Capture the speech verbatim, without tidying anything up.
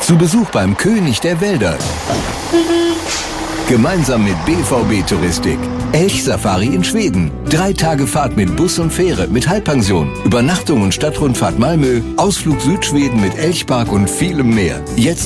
Zu Besuch beim König der Wälder. Gemeinsam mit B V B Touristik. Elchsafari in Schweden. Drei Tage Fahrt mit Bus und Fähre mit Halbpension. Übernachtung und Stadtrundfahrt Malmö. Ausflug Südschweden mit Elchpark und vielem mehr. Jetzt